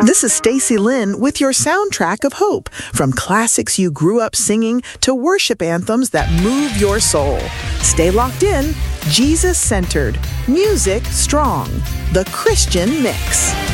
This is Stacy Lynn with your soundtrack of hope, from classics you grew up singing to worship anthems that move your soul. Stay locked in. Jesus-centered, music strong. The Christian Mix.